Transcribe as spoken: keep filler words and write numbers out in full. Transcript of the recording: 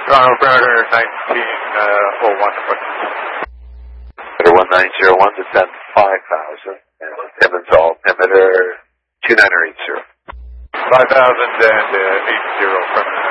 Toronto Predator nineteen oh one. Predator one nine zero one, descend five thousand, and Timmins altimeter two nine eight zero. five thousand and uh, eight zero from